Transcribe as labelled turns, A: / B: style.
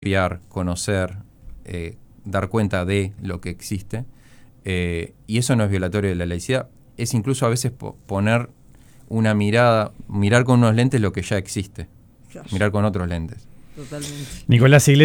A: estudiar, conocer, dar cuenta de lo que existe, y eso no es violatorio de la laicidad, es incluso a veces poner una mirada, mirar con unos lentes lo que ya existe,
B: Claro.
A: mirar con otros lentes.
B: Totalmente.
C: Nicolás Iglesias